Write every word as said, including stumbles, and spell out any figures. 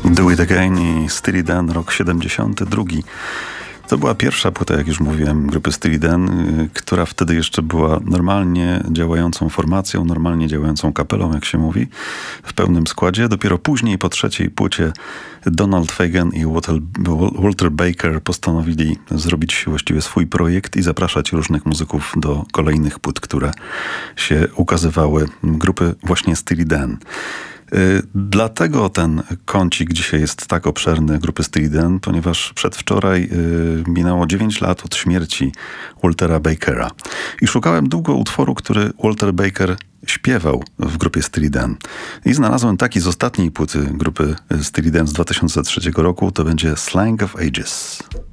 Do It Again i Steely Dan, rok siedemdziesiąty drugi. To była pierwsza płyta, jak już mówiłem, grupy Steely Dan, która wtedy jeszcze była normalnie działającą formacją, normalnie działającą kapelą, jak się mówi, w pełnym składzie. Dopiero później, po trzeciej płycie, Donald Fagen i Walter Baker postanowili zrobić właściwie swój projekt i zapraszać różnych muzyków do kolejnych płyt, które się ukazywały, grupy właśnie Steely Dan. Dlatego ten kącik dzisiaj jest tak obszerny grupy Steely Dan, ponieważ przedwczoraj y, minęło dziewięć lat od śmierci Waltera Bakera. I szukałem długo utworu, który Walter Baker śpiewał w grupie Steely Dan. I znalazłem taki z ostatniej płyty grupy Steely Dan z dwa tysiące trzeciego roku. To będzie Slang of Ages.